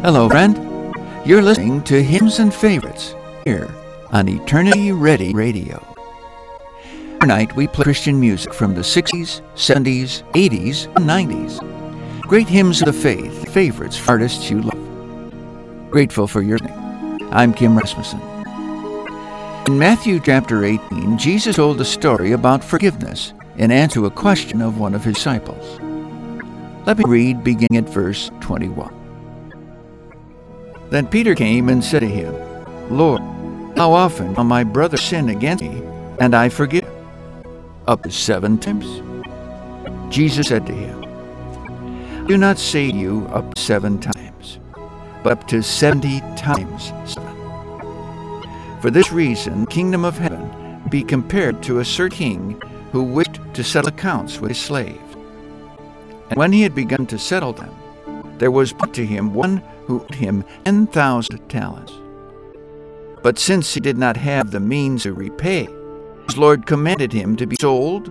Hello, friend. You're listening to Hymns and Favorites here on Eternity Ready Radio. Tonight we play Christian music from the 60s, 70s, 80s, and 90s. Great hymns of the faith, favorites for artists you love. Grateful for your listening. I'm Kim Rasmussen. In Matthew chapter 18, Jesus told a story about forgiveness in answer to a question of one of his disciples. Let me read beginning at verse 21. Then Peter came and said to him, Lord, how often shall my brother sin against me, and I forgive? Up to 7 times? Jesus said to him, Do not say to you up to 7 times, but up to 70 times 7. For this reason, the kingdom of heaven be compared to a certain king who wished to settle accounts with his slave. And when he had begun to settle them, there was put to him one who owed him 10,000 talents. But since he did not have the means to repay, his Lord commanded him to be sold,